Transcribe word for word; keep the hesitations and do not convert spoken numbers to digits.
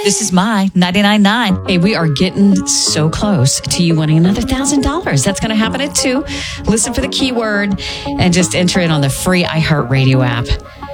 This is my ninety-nine nine. Hey, we are getting so close to you winning another one thousand dollars. That's going to happen at two. Listen for the keyword and just enter it on the free iHeartRadio app.